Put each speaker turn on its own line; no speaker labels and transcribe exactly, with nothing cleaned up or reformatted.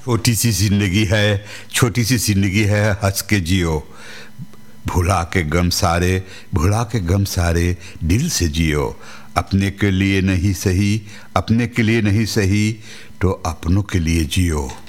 छोटी सी जिंदगी है, छोटी सी जिंदगी है, हंस के जियो, भुला के गम सारे, भुला के गम सारे दिल से जियो। अपने के लिए नहीं सही, अपने के लिए नहीं सही तो अपनों के लिए जियो।